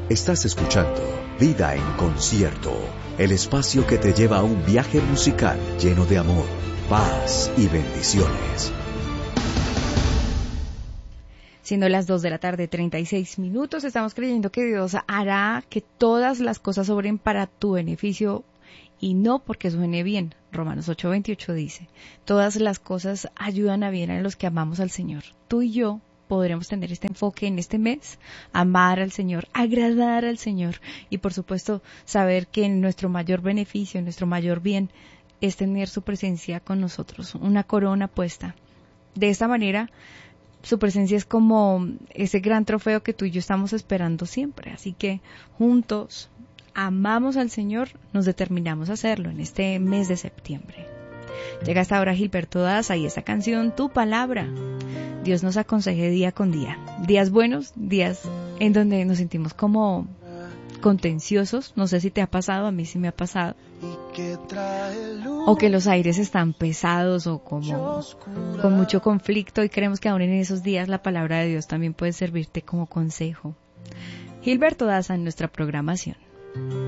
Estás escuchando Vida en Concierto, el espacio que te lleva a un viaje musical lleno de amor, paz y bendiciones. Siendo las 2:36 p.m, estamos creyendo que Dios hará que todas las cosas obren para tu beneficio y no porque suene bien. Romanos 8:28 dice, todas las cosas ayudan a bien a los que amamos al Señor. Tú y yo podremos tener este enfoque en este mes, amar al Señor, agradar al Señor y por supuesto saber que nuestro mayor beneficio, nuestro mayor bien es tener su presencia con nosotros, una corona puesta. De esta manera, su presencia es como ese gran trofeo que tú y yo estamos esperando siempre. Así que juntos amamos al Señor, nos determinamos a hacerlo en este mes de septiembre. Llega hasta ahora Gilberto Daza y esta canción, Tu Palabra. Dios nos aconseje día con día. Días buenos, días en donde nos sentimos como contenciosos. No sé si te ha pasado, a mí sí me ha pasado. O que los aires están pesados o como con mucho conflicto y creemos que aún en esos días la palabra de Dios también puede servirte como consejo. Gilberto Daza en nuestra programación.